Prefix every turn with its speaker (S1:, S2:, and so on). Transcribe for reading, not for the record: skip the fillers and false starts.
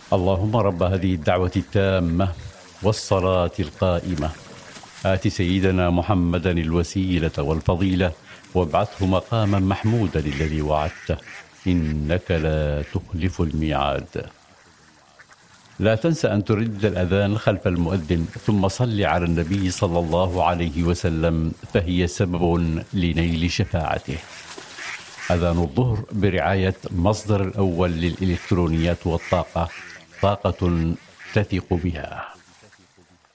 S1: اللهم رب هذه الدعوة التامة والصلاة القائمة آت سيدنا محمدا الوسيلة والفضيلة وابعثه مقاما محمودا الذي وعدته إنك لا تخلف الميعاد. لا تنس أن تردد الأذان خلف المؤذن ثم صل على النبي صلى الله عليه وسلم فهي سبب لنيل شفاعته. أذان الظهر برعاية مصدر الأول للإلكترونيات والطاقة، طاقة تثق بها.